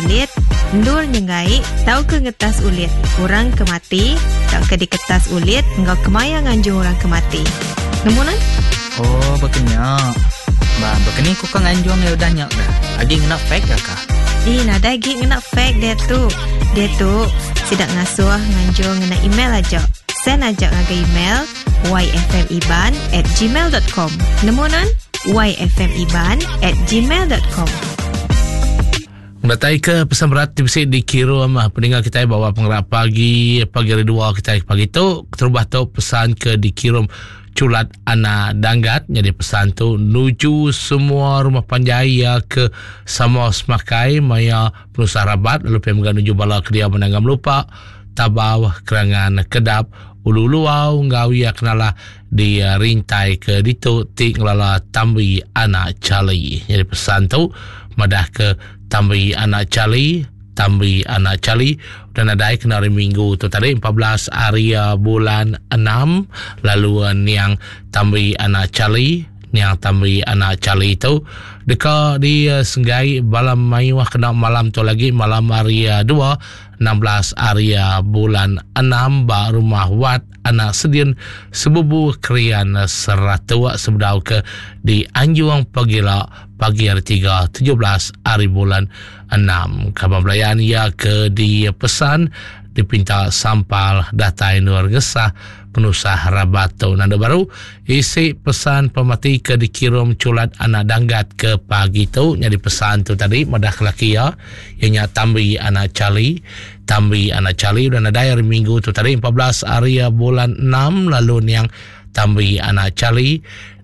ulit, ndur nyengai, tau ke ngetas ulit, orang kemati, tak ke di kertas ulit, engkau kemaya nganjung orang kemati. Nemunan? Oh, berkenyak. Bah, berkening ku kang anjung ya udah nyak dah. Adi ngena fake ya kah? Nada lagi ngena fake dia tu. Dia tu sidak ngasuh nganjung ngena email aja. Send aja ngaga email yfmiban@gmail.com. Nemunan? yfmiban@gmail.com. Datai ke pesan berat mesti dikirim pendengar kita bawa pengerak pagi hari 2 kita pagi tu terubah tu pesan ke dikirim culat anak danggat. Jadi pesan tu nuju semua rumah panjaya ke sama semakai maya penusa rabat lalu pergi menuju bala ke dia menanggam lupa tabaw kerangan kedap ulu luau ngawi kenala di rintai ke ditu tik ngelala tambi anak cali. Jadi pesan tu madah ke tambi anak cali dan ada kena hari Minggu tu tadi 14 hari bulan 6 lalu niang tambi anak cali itu dekat di Senggai balam mayuah kena malam tu lagi malam hari 2 16 hari bulan 6 ba rumah wat anak sedien sebubu krian seratu sebedau ke di Anjuang Pagila pagi hari 3 17 hari bulan 6 kabar belayan ya ke di pesan dipinta sampal data nur gesah penusah rabato nanda baru isi pesan pemati ke dikirim culat anak danggat ke pagi tu jadi pesan tu tadi madah kelaki ya ianya tambi anak cali dan ada hari Minggu tu tadi 14 hari bulan 6 lalu niang tambi anak cali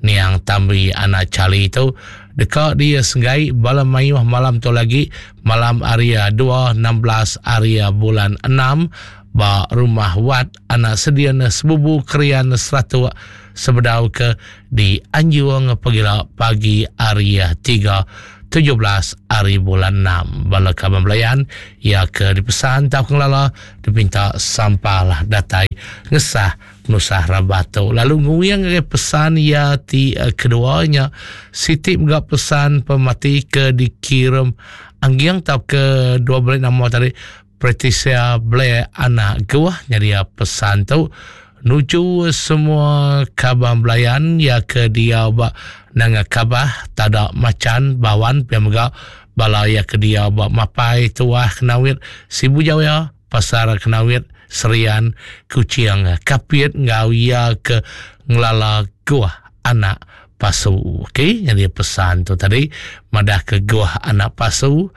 itu dekat dia Senggai balam mayuh malam tu lagi malam hari 2 16 hari bulan 6 ba rumah wat anak sedian sebubu krian seratu sebedau ke di Anjuang pagi hari 3 17 hari bulan 6 bala kabar belayan ya ke dipesan tau kelala dipinta sampal datai ngesah penusah rabato lalu nguyang ke pesan ya ti keduanya siti mga pesan pemati ke dikirim anggiang tau ke 12 nama tadi Patricia Blair anak gawah jadi pesan tu nuju semua kabar belayan ya ke dia bak nanga kabah tada macan bawan piamaga balaya ke dia bak mapai tuah kenawit sibu jawaya pasar kenawit serian kuciang kapit ngawia ke ngelala gawah anak pasu. Okey, jadi pesan tu tadi madah ke gawah anak pasu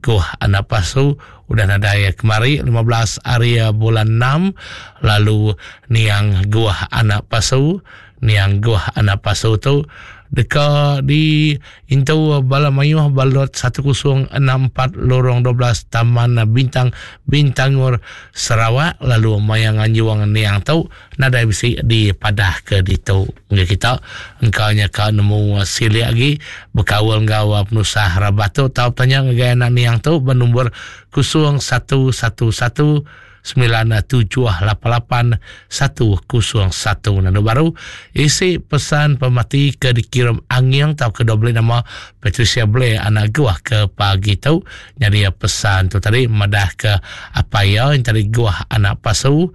udah ada ya kemari 15 hari bulan 6 lalu niang gawah anak pasu tu dekat di Intau Balamayuh Balot 1064 Lorong 12 Taman Bintangur Sarawak lalu mayang anjuang niang tau nada bisi di padah ke ditu kita engkaunya ka nemu sili lagi bekawal ngawa penusah rabato tau tanya ngagaya niang tau bernombor 0111 9788 101 nado baru isi pesan pemati ke dikirim angiang tau ke double nama Patricia Blair anak gua ke pagi tau jadi pesan tu tadi madah ke apa ya yang tadi gua anak pasu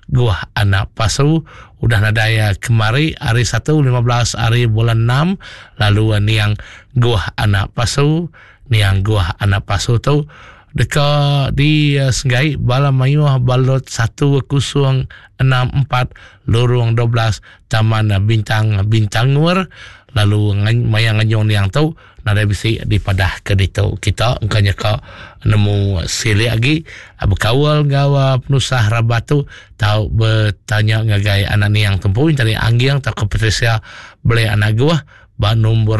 udah nadaya kemari hari 1 15 hari bulan 6 lalu niang gua anak pasu tu dekat di Senggai Balam Mayuh Balot 1064 Lorong 12 Taman Bintangur lalu mayang nganyong yang tahu nada bisi di padah ke ditu kita engkanya ka nemu sili lagi berkawal gawa penusah rabatu tahu bertanya ngagai anak ni yang tempuin tadi anggiang tak ke Patricia beli anak gua ba nombor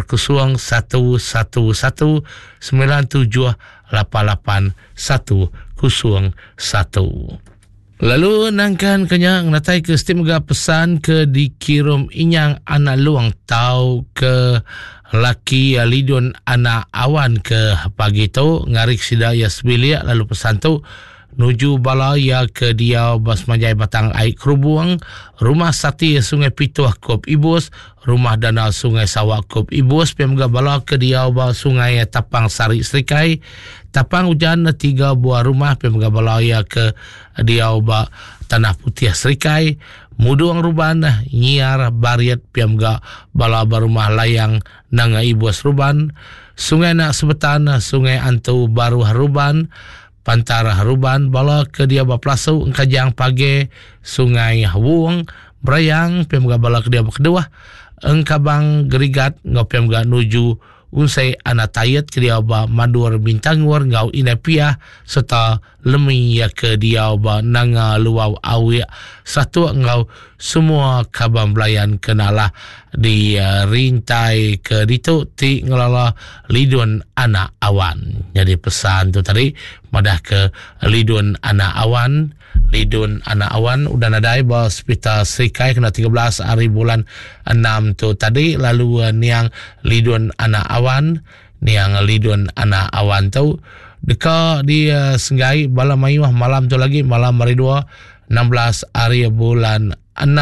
011197881001. Lalu nangkan kenyang natai ke stimaga pesan ke dikirim inyang anak luang tau ke laki lidun anak awan ke pagi tu ngarik sida yasbilia lalu pesan tu nuju bala ia ke dia bas majai batang air kerubung, rumah sati Sungai Pituah Kop Ibus, rumah danau Sungai Sawak Kop Ibus, pemga bala ke dia ba Sungai Tapang Sari Serikai, Tapang Hujan 3 buah rumah, pemga bala ia ke dia ba Tanah Putih Serikai, Muduang Ruban, Nyiar Bariat, pemga bala barumah layang Nanga Ibus Ruban, Sungai Nak Sebetan, Sungai Antu Baru Haruban, Pantara Haruban, bala ke dia Baplasu, Engkajang Page, Sungai Hawung, Brayang, pemga bala ke dia kedua, Engkabang Gerigat, ngau pemga nuju Unsai Anatayat ke dia ba Madur Bintangwar, ngau Inapia, serta Lemi ya ke dia ba Nanga Luau Awik, satu ngau semua kabang belayan kenalah di rintai ke ditu ti ngelala lidun anak awan. Jadi pesan tu tadi madah ke lidun anak awan, lidun anak awan udah nadai bahawa Hospital Serikai kena 13 hari bulan 6 tu tadi, lalu niang lidun anak awan, niang lidun anak awan tu deka di Senggai bala mayuh malam tu lagi malam hari 2 16 hari bulan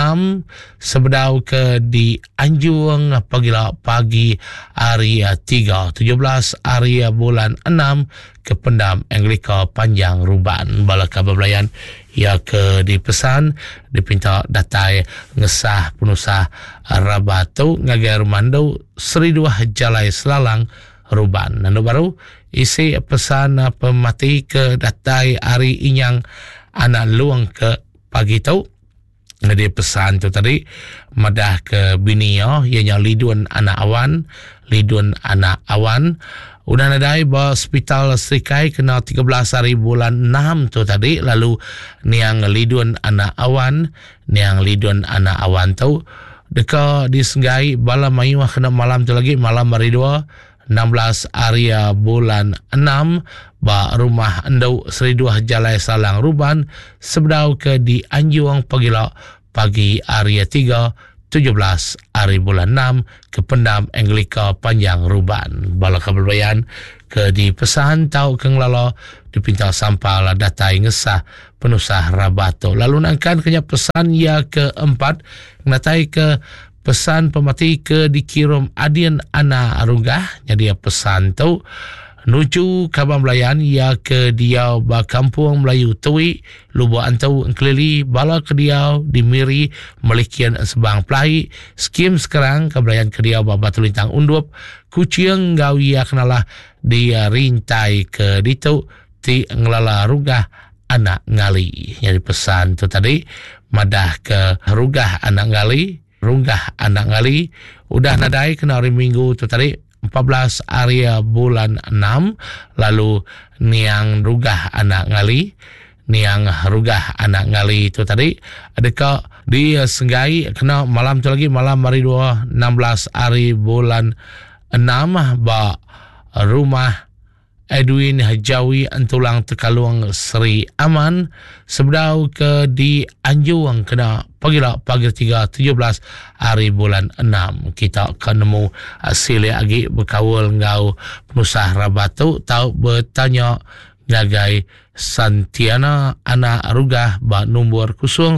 6 sebedau ke di Anjung pagi hari 3 17 hari bulan 6 ke Pendam Anglika Panjang Ruban. Bala kabar belayan ia ke dipesan dipinta datai ngesah penusah Rabatu ngagai Rumando Seri 2 Jalai Selalang Ruban. Nanu baru isi pesan pemati ke datai hari inyang anak luang ke pagi tu. Dia pesan tu tadi madah ke bini ianya lidun anak awan, lidun anak awan udah nadai ba Hospital Serikai kena 13 hari bulan 6 tu tadi, lalu niang lidun anak awan, niang lidun anak awan tu deka di Senggai bala mayuh kena malam tu lagi malam hari 2 16 hari bulan 6 ba rumah endau Seri 2 Jalai Salang Ruban sebedau ke di Anjuang pagi hari 3 17 hari bulan 6 ke Pendam Anglika Panjang Ruban. Bala kabar bayan ke di pesan tau ke ngelala dipinta sampal datai ngesah penusah Rabato. Lalu nangkan kenya pesan ya keempat ngatai ke pesan pemati ke dikirim Adian Ana Arunggah. Jadi pesan tu nuju kabang belayan ya ke dia ba Kampung Melayu Tui Lubu Antau Engkelili bala ke dia dimiri melikian sebang pelai skim sekarang kebelayan ke dia ba Batu Lintang Undup Kucing ngau ya kenalah dia rintai ke ditu ti ngelala rugah anak ngali. Jadi pesan tu tadi madah ke rugah anak ngali, rugah anak ngali udah nadai kena hari Minggu tu tadi 14 hari bulan 6, lalu niang rugah anak ngali, niang rugah anak ngali itu tadi adakah di Senggai kena malam tu lagi malam hari 2 16 hari bulan 6 ba rumah Edwin Hajawi Antulang Tekaluang Seri Aman sebedau ke di Anjuang kena pagi 3 17 hari bulan 6 kita akan nemu hasil lagi berkawal ngau penusah Rabatu tau bertanya ngagai Santiana anak rugah ba nombor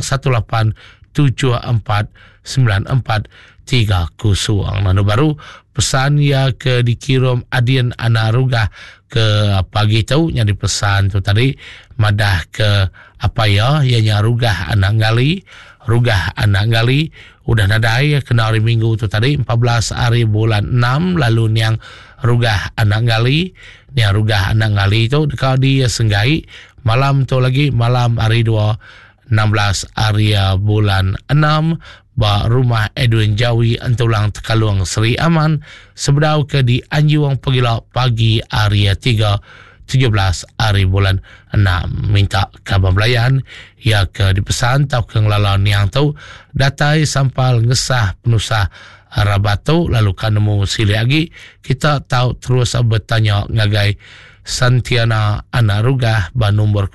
018749430. Nanu baru pesan ya ke dikirim Adian anak rugah ke pagi tu yang dipesan tu tadi madah ke apa ya ianya rugah anak ngali, rugah anak ngali udah nadai kena hari Minggu tu tadi 14 hari bulan 6, lalu niang rugah anak ngali, niang rugah anak ngali tu dekat di Senggai malam tu lagi malam hari 2 16 hari bulan 6 ba rumah Edwin Jawi Antulang Tekaluang Seri Aman sebedau ke di Anjuang pagi hari 3 17 hari bulan 6 minta kabar belayan ya ke dipesan tau ke ngelala niang tu datai sampal ngesah penusah Rabatu lalu kan nemu sili lagi kita tahu terus bertanya ngagai Santiana anak rugah ba nombor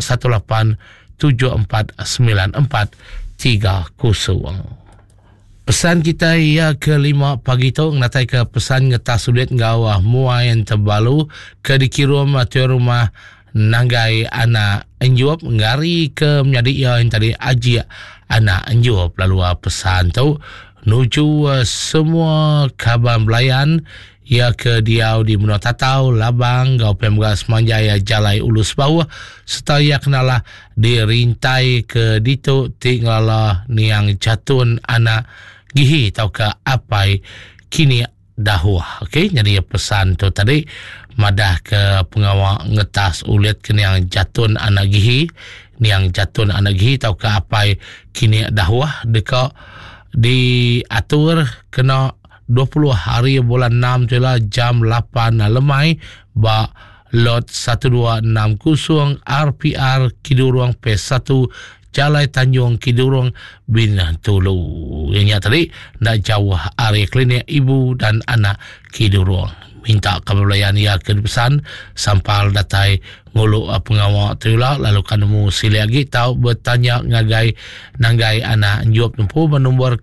018749430. Pesan kita ia ke-5 pagi tu ngatai ke pesan ngetas sulit ngawah muai yang terbalu ke dikirim tu rumah nanggai anak enjuap ngari ke menjadi yang tadi ajak anak enjuap lalu pesan tu nuju semua kaban belayan ia ke diau di Menua Tatau, Labang, Gau Pemga Semanjaya, Jalai Ulus Bawah, serta ia kenalah dirintai ke ditu tinggalah niang jatun anak gihi tau ke apai kini dahuah. Okey, jadi pesan tu tadi madah ke pengawal ngetas ulit ke niang jatun anak gihi, niang jatun anak gihi tau ke apai kini dahuah dekat diatur kena 20 hari bulan 6 tu lah jam 8 lemai ba lot 1260 RPR Kidurong P1 Jalai Tanjung Kidurong Bintulu. Yang tadi nak jauh area klinik ibu dan anak Kidurong. Minta kebelayan ia ke pesan sampal datai nguluk pengawal tu lah lalu kanemu sili lagi tahu bertanya ngagai nanggai anak njop tempu nombor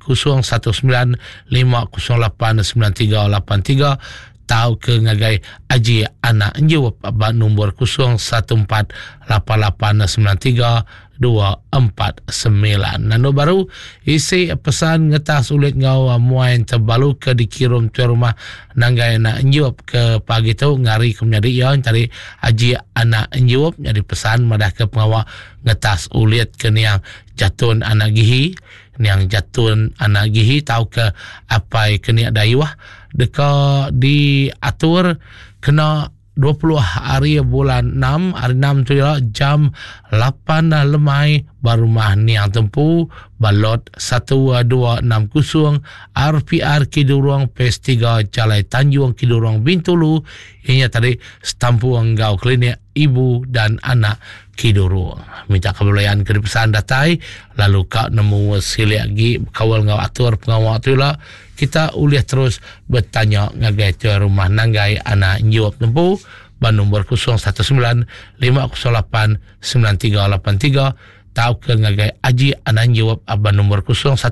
0155089383 tahu ke ngagai aji anak njop nombor 0148893249. Nano baru isi pesan ngetas ulit ngau muain terbalu ke dikirim tu rumah nanggai anak njop ke pagi tu ngari ke menjadi yang tadi aji anak njop jadi pesan madah ke pengawal ngetas ulit ke niang jatun anak gihi niang jatun anak gihi tahu ke apai ke niak dayuah dekat diatur kena 20 hari bulan 6 hari 6 tu ya jam 8 lemai baru mah niang tempu balot 1260 RPR Kidurong PS3 Jalai Tanjung Kidurong Bintulu ini tadi stampu enggau klinik ibu dan anak Kidurong. Minta kebelayan ke pesan datai lalu kak nemu sili lagi kawal ngau atur pengawal tu lah kita uliah terus bertanya ngagai tu rumah nanggai anak njop tempu ban nombor 0195089383 tahu ke ngagai aji anak njop ban nombor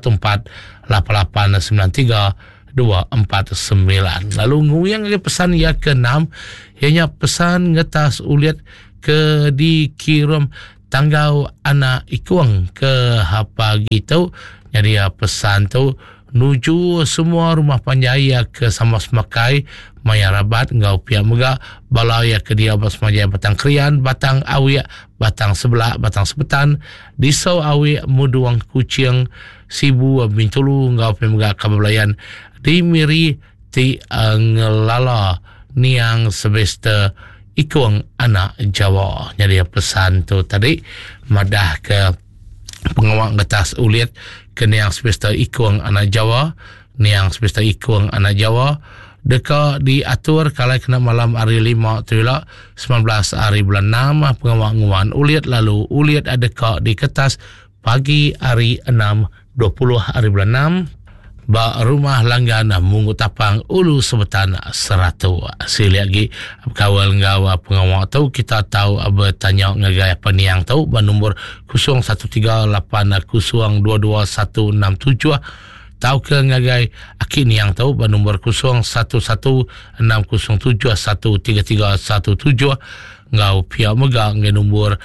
0148893249. Lalu nguyang lagi pesan ya ke-6 ianya pesan ngetas uliat ke dikirim tanggau anak ikuang ke hapa gitu. Jadi pesan tu nuju semua rumah panjaya ke sama semakai maya rabat ngau pia mega balaya ke dia bas majaya batang krian batang awia batang sebelah batang sebetan disau awia muduang kucing sibu bintulu ngau pia mega kabelayan di miri ti ngelala niang sebesta ikuang anak Jawa. Jadi pesan tu tadi madah ke pengawal ngetas ulit ke niang semester ikuang anak Jawa niang semester ikuang anak Jawa dekat diatur kalau kena malam hari 5 tu lah 19 hari bulan 6 pengawal nguan ulit lalu ulit ada dekat di kertas pagi hari 6 20 hari bulan 6 ba rumah langgan Mungu Tapang Ulu Sebetan 100. Sili lagi kawal ngawa pengawal tu kita tahu bertanya ngagai apa niang tahu ba nombor 0138022167 tahu ke ngagai akin niang tahu ba nombor 011607133317 ngau pia mega ngai nombor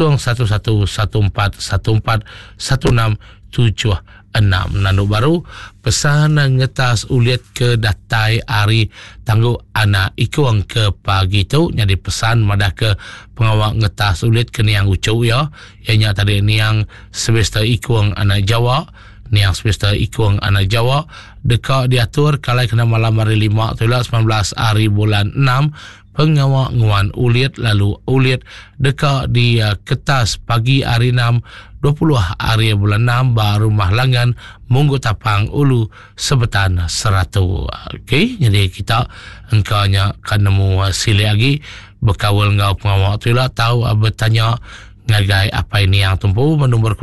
0111414167 Nando baru pesan ngetas uliat ke datai ari tangguh anak ikuang ke pagi tu jadi pesan madah ke pengawal ngetas uliat ke niang ucau ya ianya tadi niang semester ikuang anak Jawa niang semester ikuang anak Jawa dekat diatur kalau kena malam hari 5 tu lah 19 hari bulan 6 pengawal nguan uliat lalu uliat dekat di kertas pagi hari 6 20 hari bulan 6 baru mahlangan Mungu Tapang Ulu Sebetan 100. Okey, jadi kita engkaunya kan nemu sili lagi berkawal ngau pengawal tu lah tahu bertanya ngagai apa ini yang tumpu nombor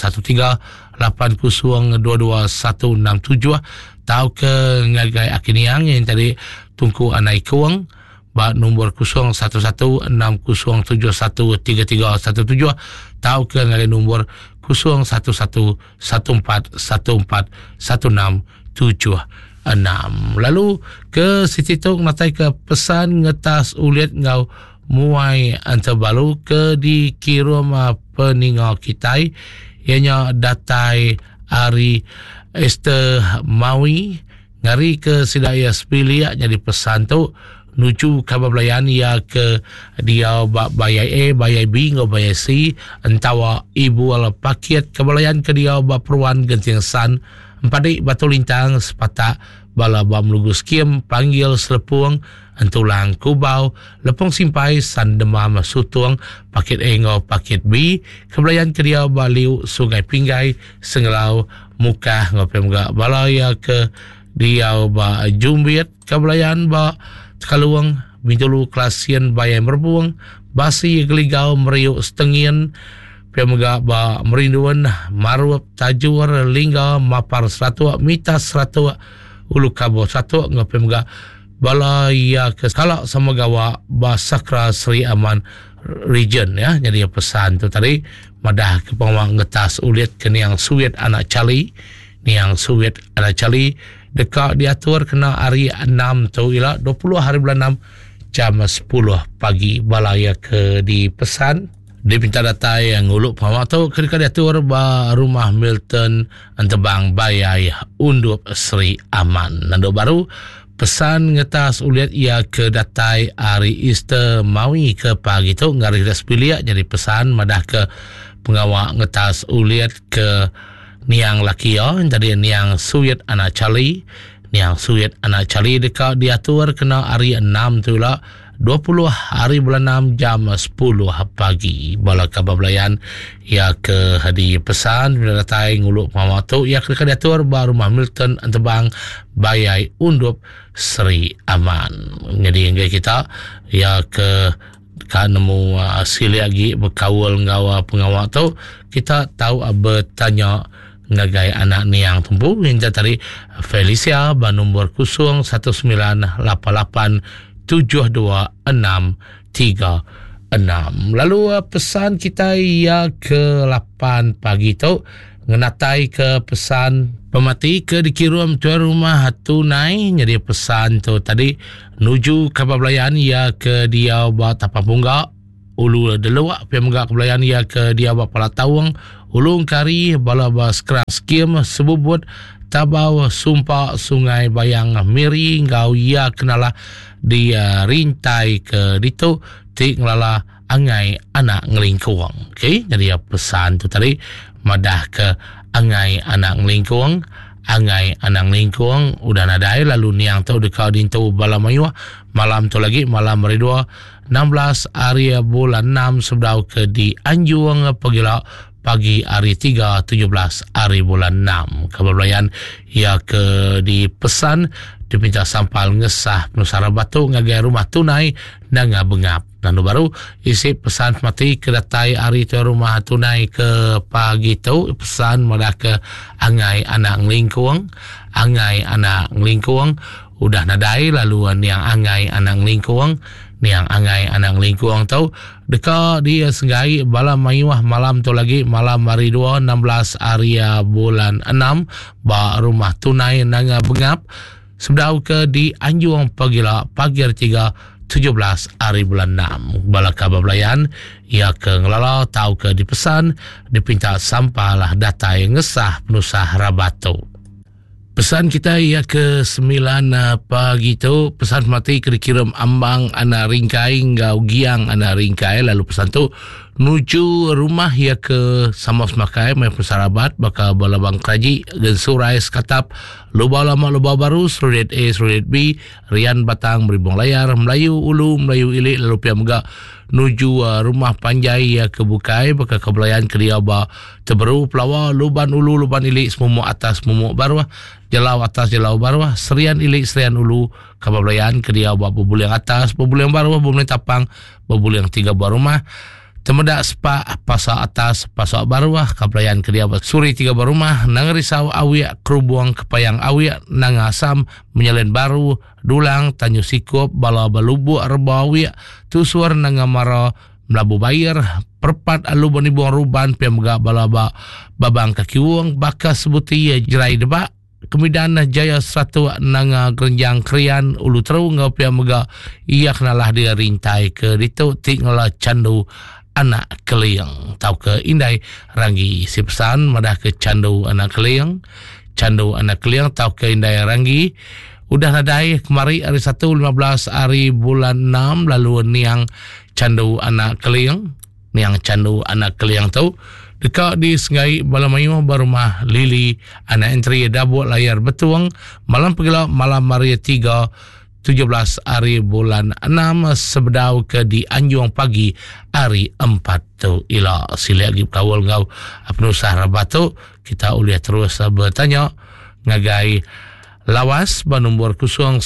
0138022167 tahu ke ngagai akin yang tadi tungku anak ikuang ba nombor 011607133317 tahu ke ngagai nombor 0111414167. Lalu ke situ natai ke pesan ngetas uliat ngau muai antabalu ke dikirim peninggal kita ianya datai Ari Esther Mawi ngari ke sidaya sepilia jadi pesan tu nuju kabablayan ya ke dia bayai bayai B ngo bayai C entawa ibu ala paket kabablayan ke dia perwan genting san empadi batu lintang sepata bala bam lugus kiem panggil selepung entulang kubau lepong simpai san demam sutung paket ngo paket B kabablayan ke dia baliu sungai pinggai sengelau muka ngope mga balaya ke dia jumbit kabablayan kaluang bintulu klasian bayai merbuang basi geligau meriuk setengian piamaga ba merinduan maruap tajur lingga mapar seratua mita seratua ulu kabo satu ngapemga bala ya ke kalau sama gawa ba Sakra Sri Aman region ya jadi pesan tu tadi madah ke pawang ngetas ulit ke yang suit anak cali ni yang suit anak cali dekat diatur kena hari 6 tu ila 20 hari bulan 6 jam 10 pagi balaya ke dipesan dipinta data yang uluk pawak tu ketika diatur ba rumah Milton Antebang Bayai Undup Sri Aman nando baru pesan ngetas uliat ia ke datai Ari Easter Mawi ke pagi tu ngari das pilia jadi pesan madah ke pengawak ngetas uliat ke niang laki jadi niang suyet anak cali dekat diatur kena hari 6 tu lah 20 hari bulan 6 jam 10 pagi bala kabablayan ya ke hadi pesan bila datai nguluk mama tu ya ke diatur baru rumah Milton Antebang Bayai Undup Sri Aman jadi yang kita ya ke kan nemu sili lagi berkawal ngawa pengawak tu kita tahu bertanya ngagai anak ni yang tumpu minta tadi Felicia nombor 0988726636 lalu pesan kita ya ke 8 pagi tu ngenatai ke pesan pemati ke dikirim tuan rumah tunai jadi pesan tu tadi nuju kabablayan ya ke dia buat tapapungga ulu deluak pemegak kabablayan ya ke dia buat palatawang ulung kari bala baskran skim sebubut tabau sumpa sungai bayang miri ngau ia kenala dia rintai ke ditu ti ngelala angai anak ngelingkuang okey jadi pesan tu tadi madah ke angai anak ngelingkuang udah nadai lalu niang tu dekat dintu bala mayuah malam tu lagi malam meridua 16 hari bulan 6 sebdau ke di Anjuang pagila pagi hari 3 17 hari bulan 6 kabablayan ia ke dipesan dipinta sampal ngesah penusara batu ngagai rumah tunai dan ngabengap dan baru isi pesan mati ke datai hari tu rumah tunai ke pagi tu pesan madah ke angai anak ngelingkuang udah nadai laluan yang angai anak ngelingkuang tau dekat dia senggai bala mayuah malam tu lagi malam hari 2 16 hari bulan 6 ba rumah tunai nanga bengap sebdau ke di Anjuang pagila pagi hari 3 17 hari bulan 6 bala kabablayan ia ke ngelala tau ke dipesan dipinta sampalah data yang ngesah penusah rabatu. Pesan kita ia ke 9 pagi tu pesan mati ke dikirim ambang anak ringkai ngau giang anak ringkai lalu pesan tu nuju rumah ia ke sama semakai mai persarabat bakal balabang kraji dan surai sekatap luba lama luba baru surat A surat B Rian Batang Beribung Layar Melayu Ulu Melayu Ilik lalu pia megak nuju rumah panjai ia ke bukai bakal kebelayan ke dia ba teberu pelawa luban ulu luban ilik semumuk atas semumuk barwah jelau atas jelau barwah serian ilik serian ulu kebelayan ke dia ba bubul yang atas bubul yang barwah bubul yang tapang bubul yang 3 buah rumah temedak sepak pasak atas pasak barwah kabelayan ke dia suri 3 buah rumah nang risau awiak kerubuang kepayang awiak nang asam menyelen baru dulang tanyu sikup bala balubu reba awiak tusuar nang amara melabu bayar perpat alu boni buang ruban pemega bala babang kaki uang bakas sebuti jerai debak Kemidan Jaya Seratu Nanga Gerenjang Krian Ulu Teru ngau pia mega ia kenalah dia rintai ke ditu tinggal candu anak keliang tau ke indai Ranggi si pesan madah ke candu anak keliang tau ke indai Ranggi udah nadai kemari hari 1 15 hari bulan 6 lalu niang candu anak keliang tu dekat di Sengai Balamayu Barumah Lili anak entry Dabu Layar Betuang malam pegila malam hari 3 17 hari bulan 6 sebedau ke di Anjuang pagi hari 4 tu ila sila lagi kawal ngau penusah rabatu kita uliah terus bertanya ngagai lawas nombor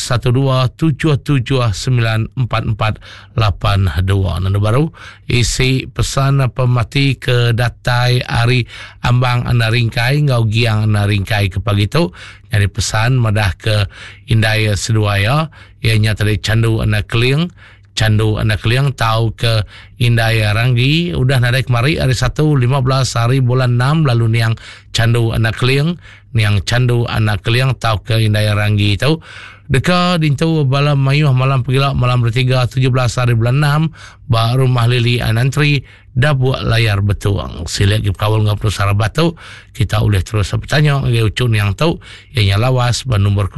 0277944482 nandu baru isi pesan pemati ke datai ari ambang anda ringkai ngau giang anda ringkai ke pagi tu jadi pesan madah ke indai seduaya ianya tadi candu anak keliang tahu ke indai Ranggi udah nadai kemari hari 1 15 hari bulan 6 lalu niang candu anak keliang tahu ke indai Ranggi tahu dekat dintu balam mayuh malam pegila malam 3 17 hari bulan 6 ba rumah Lili anantri Dabu Layar Betuang sila lagi kawal ngau penusara batu kita boleh terus bertanya ngau ucun yang tahu ianya lawas ba nombor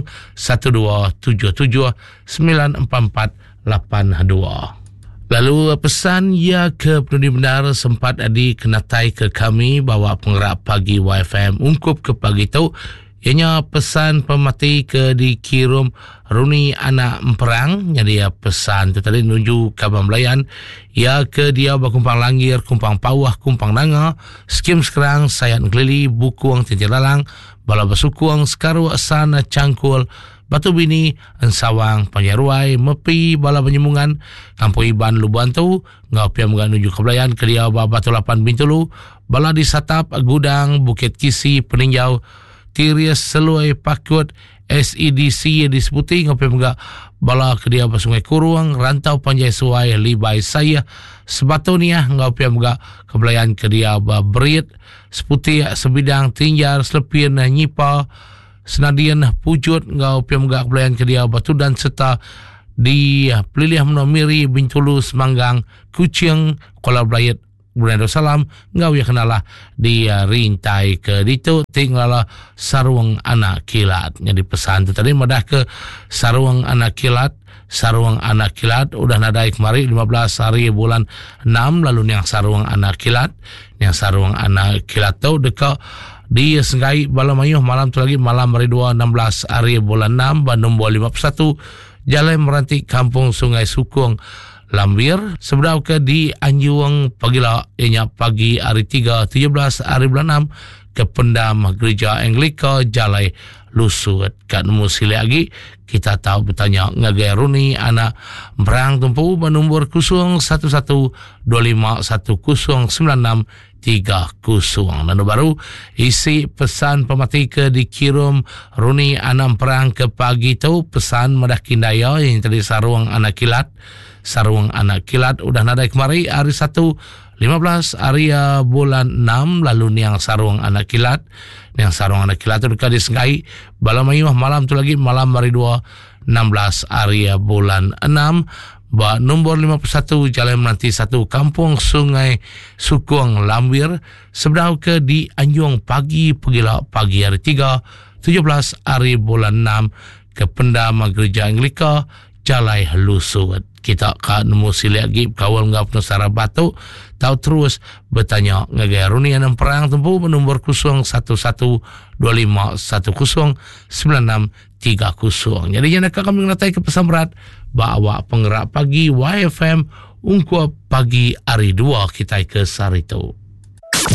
0277944482 lalu pesan ya ke penundi benar sempat adi kenatai ke kami bawa penggerak pagi YFM ungkup ke pagi tu ianya pesan pemati ke dikirim Runi anak emperang jadi ya pesan tu tadi menuju Kabang Melayan ya ke dia berkumpang langir kumpang pawah kumpang nanga skim sekarang sayat kelili bukuang tincir lalang bala basukuang sekaru asana cangkul Batu Bini, Ensawang, Panyaruai, Mepi, Bala Penyemungan, Kampung Iban, Lubuan tu, ngau pia menuju ke Belayan, Kedia, Batu Lapan, Bintulu, Bala di Satap, Gudang, Bukit Kisi, Peninjau, Tirias, Seloi, Pakut, SEDC disebuti, ngau pia Bala Kedia, Sungai Kuruang, Rantau, Panjai Suai, Libai Saya, Sebatonia, ngau pia ke Belayan, Kedia, Berit, Seputi, Sebidang, Tinjar, Selepin, Nyipa, Senadian Pujut ngau pia megak pelayan ke dia Batu dan serta di Pelilih Menomiri Bintulu Semanggang Kucing Kuala Belayet Bulan Darussalam ngau ya kenalah di rintai ke ditu tinggal sarung anak kilat jadi pesan tu tadi madah ke sarung anak kilat udah nadai kemari 15 hari bulan 6 lalu yang sarung anak kilat tu dekat di Sengai Balamayuh malam tu lagi malam hari 2 16 hari bulan 6 Bandung 51 Jalan Meranti Kampung Sungai Sukung Lambir sebedau ke di Anjuang pagila ianya pagi hari 3 17 hari bulan 6 ke Pendam Gereja Anglika Jalai Lusut kat nombor sili lagi kita tahu bertanya ngagai Runi anak berang tumpu nombor 0112510963 dan baru isi pesan pemati ke dikirim Runi anak perang ke pagi tu pesan madah kindaya yang tadi sarung anak kilat udah nadai kemari hari 1 15 hari bulan 6 lalu niang sarung anak kilat tu dekat di Sengai Balamayuh malam tu lagi malam hari 2 16 hari bulan 6 nombor 51 Jalan Meranti 1 Kampung Sungai Sukung Lambir sebedau ke di Anjuang pagi hari 3 17 hari bulan 6 ke Pendam Gereja Anglika Jalai Lusut kita kat nombor sili lagi kawal ngau penusara batu tahu terus bertanya ngagai Runian perang tempuh nombor 0121109630 jadi jangan kami mengatai ke pesan berat bawa penggerak pagi YFM ungkup pagi hari 2 kita ke Sarito.